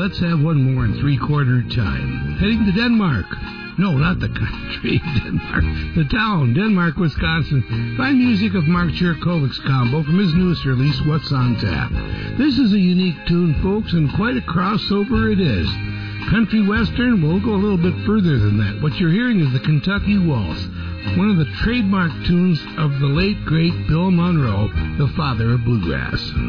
let's have one more in three-quarter time. Heading to Denmark. No, not the country, Denmark. The town, Denmark, Wisconsin. Fine music of Mark Jurkovic's combo from his newest release, What's on Tap. This is a unique tune, folks, and quite a crossover it is. Country western, we'll go a little bit further than that. What you're hearing is the Kentucky Waltz, one of the trademark tunes of the late, great Bill Monroe, the father of bluegrass.